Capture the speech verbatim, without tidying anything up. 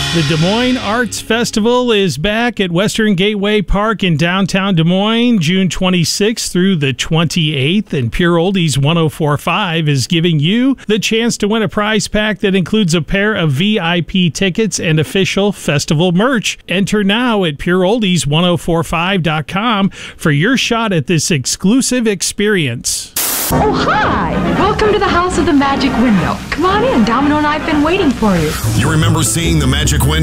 The Des Moines Arts Festival is back at Western Gateway Park in downtown Des Moines, June twenty-sixth through the twenty-eighth. And Pure Oldies one oh four point five is giving you the chance to win a prize pack that includes a pair of V I P tickets and official festival merch. Enter now at pure oldies one oh four five dot com for your shot at this exclusive experience. Oh, hi! Welcome to the House of the Magic Window. Come on in. Domino and I have been waiting for you. You remember seeing the magic window?